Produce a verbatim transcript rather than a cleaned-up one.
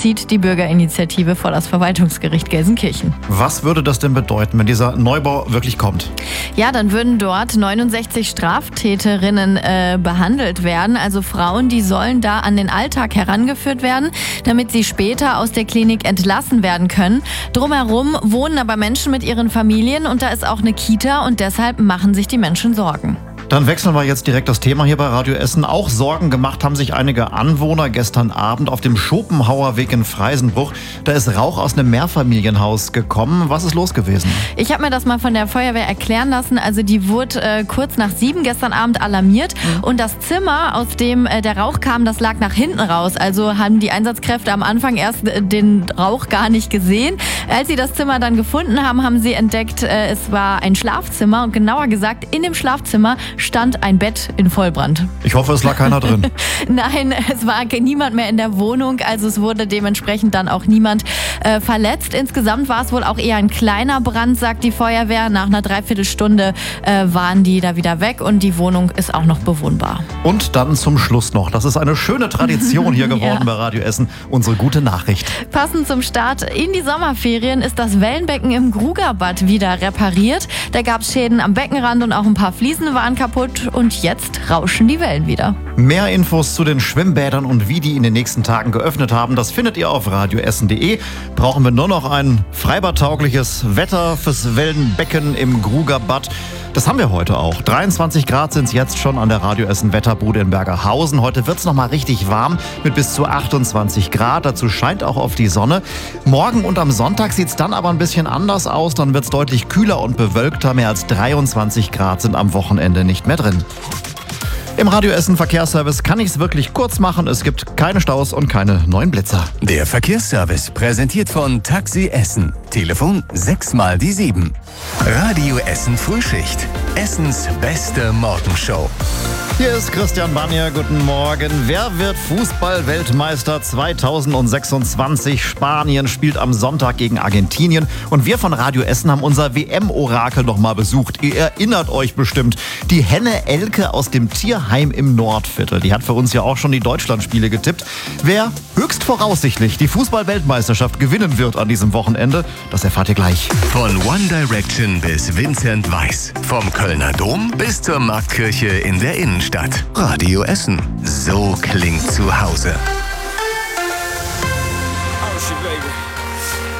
zieht die Bürgerinitiative vor das Verwaltungsgericht Gelsenkirchen. Was würde das denn bedeuten, wenn dieser Neubau wirklich kommt? Ja, dann würden dort neunundsechzig Straftäterinnen äh, behandelt werden. Also Frauen, die sollen da an den Alltag herangeführt werden, damit sie später aus der Klinik entlassen werden können. Drumherum wohnen aber Menschen mit ihren Familien und da ist auch eine Kita und deshalb machen sich die Menschen Sorgen. Dann wechseln wir jetzt direkt das Thema hier bei Radio Essen. Auch Sorgen gemacht haben sich einige Anwohner gestern Abend auf dem Schopenhauerweg in Freisenbruch. Da ist Rauch aus einem Mehrfamilienhaus gekommen. Was ist los gewesen? Ich habe mir das mal von der Feuerwehr erklären lassen. Also die wurde äh, kurz nach sieben gestern Abend alarmiert. Mhm. Und das Zimmer, aus dem äh, der Rauch kam, das lag nach hinten raus. Also haben die Einsatzkräfte am Anfang erst äh, den Rauch gar nicht gesehen. Als sie das Zimmer dann gefunden haben, haben sie entdeckt, äh, es war ein Schlafzimmer. Und genauer gesagt, in dem Schlafzimmer stand ein Bett in Vollbrand. Ich hoffe, es lag keiner drin. Nein, es war niemand mehr in der Wohnung, also es wurde dementsprechend dann auch niemand äh, verletzt. Insgesamt war es wohl auch eher ein kleiner Brand, sagt die Feuerwehr. Nach einer Dreiviertelstunde äh, waren die da wieder weg und die Wohnung ist auch noch bewohnbar. Und dann zum Schluss noch, das ist eine schöne Tradition hier geworden ja. bei Radio Essen, unsere gute Nachricht. Passend zum Start in die Sommerferien ist das Wellenbecken im Grugerbad wieder repariert. Da gab es Schäden am Beckenrand und auch ein paar Fliesen waren kaputt. Und jetzt rauschen die Wellen wieder. Mehr Infos zu den Schwimmbädern und wie die in den nächsten Tagen geöffnet haben, das findet ihr auf radioessen punkt de. Brauchen wir nur noch ein freibadtaugliches Wetter fürs Wellenbecken im Grugerbad. Das haben wir heute auch. dreiundzwanzig Grad sind es jetzt schon an der Radio Essen Wetterbude in Bergerhausen. Heute wird es noch mal richtig warm mit bis zu achtundzwanzig Grad. Dazu scheint auch auf die Sonne. Morgen und am Sonntag sieht es dann aber ein bisschen anders aus. Dann wird es deutlich kühler und bewölkter. Mehr als dreiundzwanzig Grad sind am Wochenende nicht mehr drin. Im Radio Essen Verkehrsservice kann ich es wirklich kurz machen. Es gibt keine Staus und keine neuen Blitzer. Der Verkehrsservice präsentiert von Taxi Essen. Telefon sechs mal die sieben. Radio Essen Frühschicht. Essens beste Morgenshow. Hier ist Christian Banier, guten Morgen. Wer wird Fußball-Weltmeister zweitausendsechsundzwanzig? Spanien spielt am Sonntag gegen Argentinien. Und wir von Radio Essen haben unser W M-Orakel noch mal besucht. Ihr erinnert euch bestimmt. Die Henne Elke aus dem Tierheim im Nordviertel. Die hat für uns ja auch schon die Deutschlandspiele getippt. Wer höchst voraussichtlich die Fußball-Weltmeisterschaft gewinnen wird an diesem Wochenende, das erfahrt ihr gleich. Von One Direction bis Vincent Weiss. Vom Kölner Dom bis zur Marktkirche in der Innenstadt. Radio Essen. So klingt zu Hause.